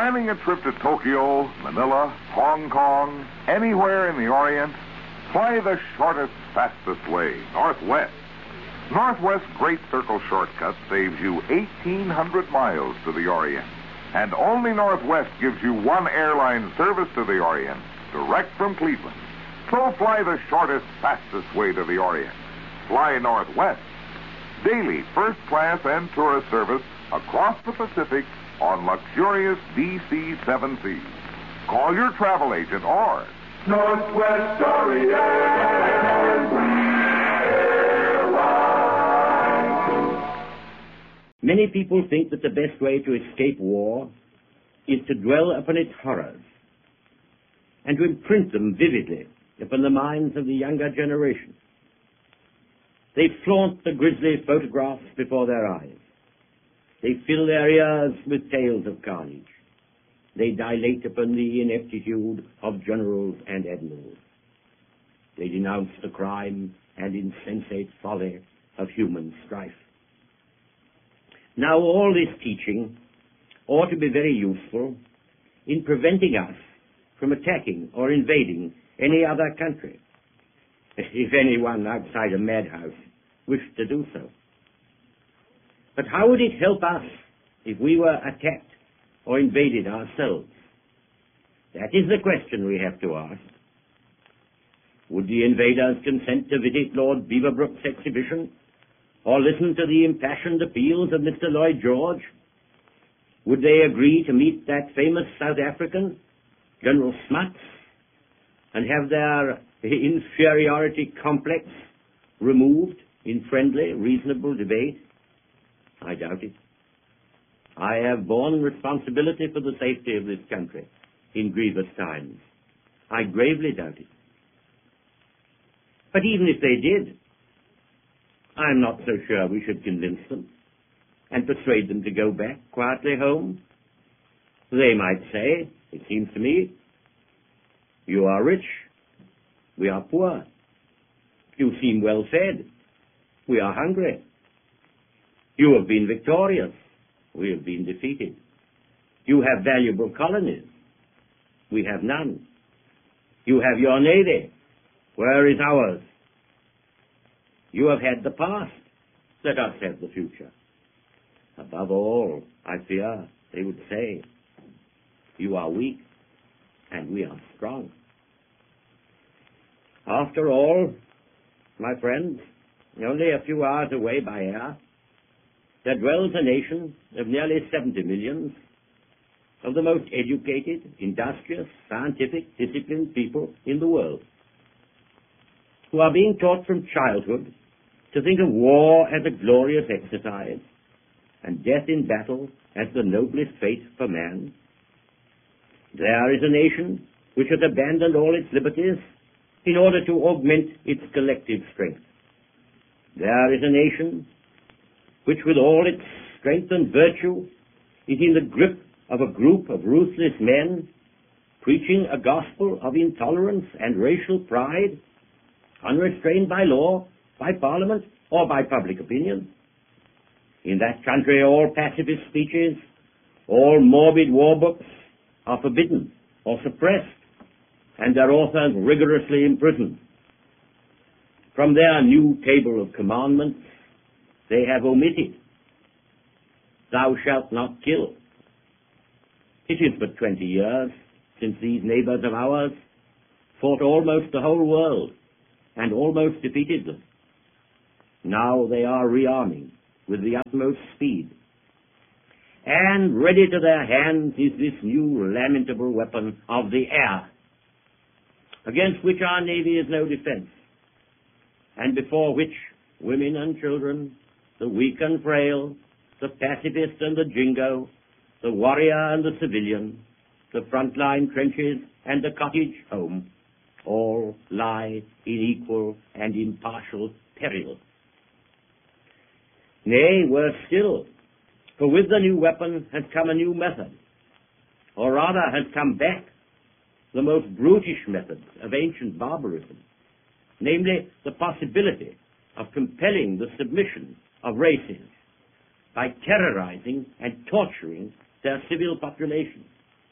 Planning a trip to Tokyo, Manila, Hong Kong, anywhere in the Orient? Fly the shortest, fastest way, Northwest. Northwest's Great Circle shortcut saves you 1,800 miles to the Orient. And only Northwest gives you one airline service to the Orient, direct from Cleveland. So fly the shortest, fastest way to the Orient. Fly Northwest. Daily first class and tourist service across the Pacific on luxurious DC-7Cs. Call your travel agent or Northwest Orient Airlines. Many people think that the best way to escape war is to dwell upon its horrors and to imprint them vividly upon the minds of the younger generation. They flaunt the grisly photographs before their eyes. They fill their ears with tales of carnage. They dilate upon the ineptitude of generals and admirals. They denounce the crime and insensate folly of human strife. Now all this teaching ought to be very useful in preventing us from attacking or invading any other country, if anyone outside a madhouse wished to do so. But how would it help us if we were attacked or invaded ourselves? That is the question we have to ask. Would the invaders consent to visit Lord Beaverbrook's exhibition or listen to the impassioned appeals of Mr. Lloyd George? Would they agree to meet that famous South African, General Smuts, and have their inferiority complex removed in friendly, reasonable debate? I doubt it. I have borne responsibility for the safety of this country in grievous times. I gravely doubt it. But even if they did, I'm not so sure we should convince them and persuade them to go back quietly home. They might say, it seems to me, you are rich, we are poor. You seem well fed, we are hungry. You have been victorious, we have been defeated. You have valuable colonies, we have none. You have your navy, where is ours? You have had the past, let us have the future. Above all, I fear, they would say, you are weak and we are strong. After all, my friends, only a few hours away by air, there dwells a nation of nearly 70 millions of the most educated, industrious, scientific, disciplined people in the world, who are being taught from childhood to think of war as a glorious exercise and death in battle as the noblest fate for man. There is a nation which has abandoned all its liberties in order to augment its collective strength. There is a nation which with all its strength and virtue is in the grip of a group of ruthless men preaching a gospel of intolerance and racial pride, unrestrained by law, by parliament, or by public opinion. In that country, all pacifist speeches, all morbid war books are forbidden or suppressed, and their authors rigorously imprisoned. From their new table of commandments, they have omitted, "Thou shalt not kill." It is but 20 years since these neighbors of ours fought almost the whole world and almost defeated them. Now they are rearming with the utmost speed. And ready to their hands is this new lamentable weapon of the air, against which our navy is no defense, and before which women and children, the weak and frail, the pacifist and the jingo, the warrior and the civilian, the frontline trenches and the cottage home, all lie in equal and impartial peril. Nay, worse still, for with the new weapon has come a new method, or rather has come back the most brutish methods of ancient barbarism, namely the possibility of compelling the submission of races by terrorizing and torturing their civil population.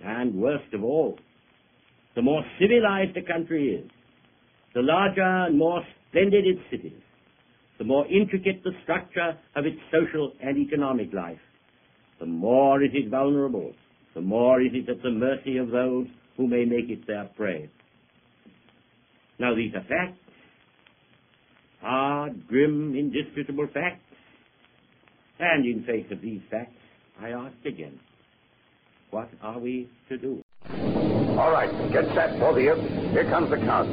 And worst of all, the more civilized a country is, the larger and more splendid its cities, the more intricate the structure of its social and economic life, the more it is vulnerable, the more it is at the mercy of those who may make it their prey. Now these are facts, hard, grim, indisputable facts. And in face of these facts, I ask again, what are we to do? All right, get set, both of you. Here comes the count.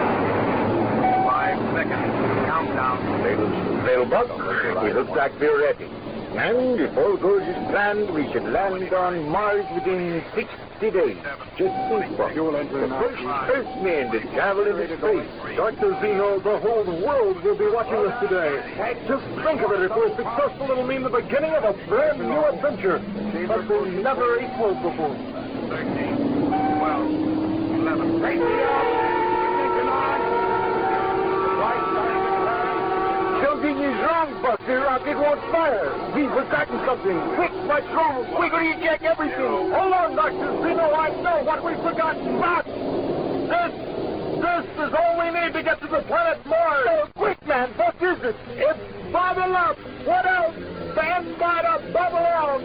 5 seconds. Countdown. Little bug. He looks like we're ready. And if all goes as planned, we should land on Mars within 60 days. Just think, Bob. The first Earthman to travel into space. Dr. Zeno, the whole world will be watching us today. Just think of it. If we're successful, it'll mean the beginning of a brand new adventure. Something never equaled before. 13, 12, 11. Take me up! Ignition on! Right side of the car. Something is wrong, Buck. The rocket won't fire. We've forgotten something. Quick, what's wrong? Quickly eject everything. Hold on, Dr. Zeno. I know what we've forgotten. But this is all we need to get to the planet Mars. Quick, man. What is it? It's bubble up. What else? Stand by to bubble out.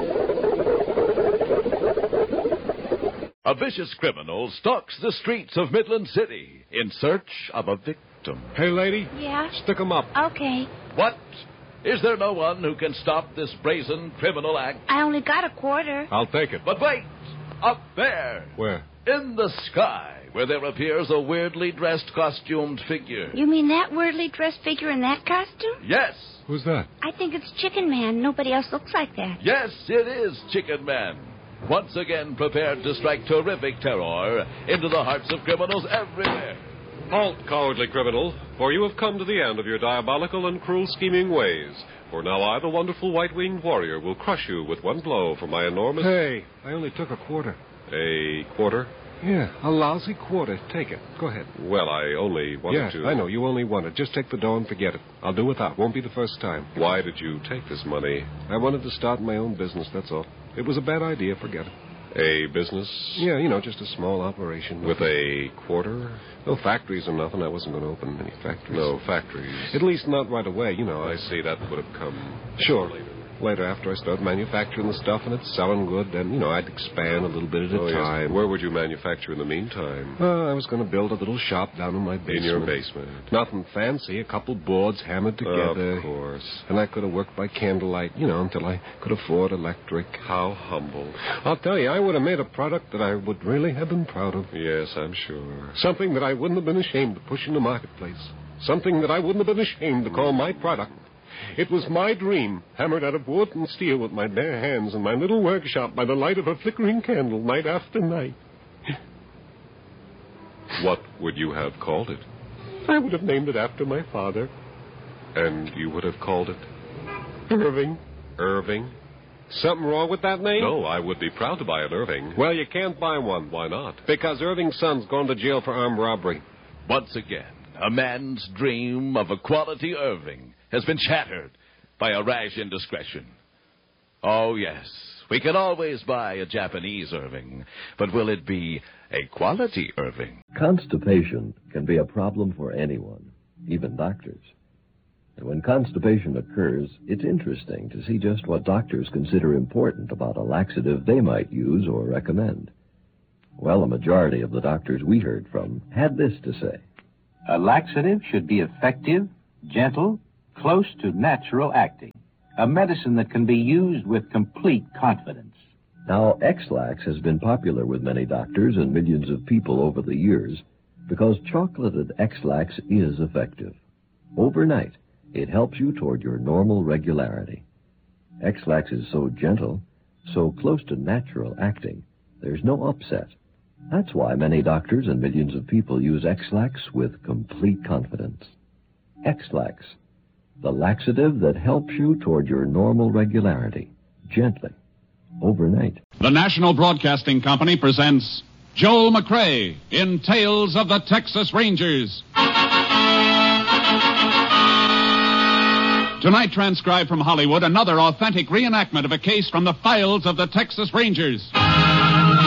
A vicious criminal stalks the streets of Midland City in search of a victim. Hey, lady. Yeah? Stick 'em up. Okay. What? Is there no one who can stop this brazen criminal act? I only got a quarter. I'll take it. But wait! Up there! Where? In the sky, where there appears a weirdly dressed, costumed figure. You mean that weirdly dressed figure in that costume? Yes! Who's that? I think it's Chicken Man. Nobody else looks like that. Yes, it is Chicken Man. Once again prepared to strike terrific terror into the hearts of criminals everywhere. Halt, cowardly criminal, for you have come to the end of your diabolical and cruel scheming ways. For now I, the wonderful white-winged warrior, will crush you with one blow from my enormous... Hey, I only took a quarter. A quarter? Yeah, a lousy quarter. Take it. Go ahead. Well, I only wanted to... Yeah, I know. You only wanted. Just take the dough and forget it. I'll do without. Won't be the first time. Why did you take this money? I wanted to start my own business, that's all. It was a bad idea. Forget it. A business? Yeah, just a small operation. With a quarter? No factories or nothing. I wasn't going to open any factories. No factories. At least not right away, I see. That would have come... Sure. Later. Later, after I start manufacturing the stuff and it's selling good, then, I'd expand a little bit at a time. Yes. Where would you manufacture in the meantime? I was going to build a little shop down in my basement. In your basement? Nothing fancy. A couple boards hammered together. Of course. And I could have worked by candlelight, until I could afford electric. How humble. I'll tell you, I would have made a product that I would really have been proud of. Yes, I'm sure. Something that I wouldn't have been ashamed to push in the marketplace. Something that I wouldn't have been ashamed to call my product. It was my dream, hammered out of wood and steel with my bare hands in my little workshop by the light of a flickering candle night after night. What would you have called it? I would have named it after my father. And you would have called it? Irving. Irving? Something wrong with that name? No, I would be proud to buy an Irving. Well, you can't buy one. Why not? Because Irving's son's gone to jail for armed robbery. Once again, a man's dream of a quality Irving has been shattered by a rash indiscretion. Oh, yes, we can always buy a Japanese Irving, but will it be a quality Irving? Constipation can be a problem for anyone, even doctors. And when constipation occurs, it's interesting to see just what doctors consider important about a laxative they might use or recommend. Well, a majority of the doctors we heard from had this to say. A laxative should be effective, gentle, close to natural acting. A medicine that can be used with complete confidence. Now, X-Lax has been popular with many doctors and millions of people over the years because chocolated X-Lax is effective. Overnight, it helps you toward your normal regularity. X-Lax is so gentle, so close to natural acting, there's no upset. That's why many doctors and millions of people use X-Lax with complete confidence. X-Lax, the laxative that helps you toward your normal regularity, gently, overnight. The National Broadcasting Company presents Joel McCrea in Tales of the Texas Rangers. Tonight, transcribed from Hollywood, another authentic reenactment of a case from the files of the Texas Rangers.